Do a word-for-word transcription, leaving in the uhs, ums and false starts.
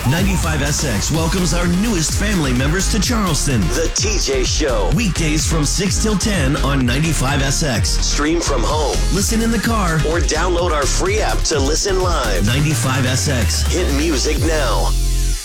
ninety-five S X welcomes our newest family members to Charleston. The T J Show. Weekdays from six till ten on ninety-five S X. Stream from home, listen in the car, or download our free app to listen live. ninety-five S X. Hit music now.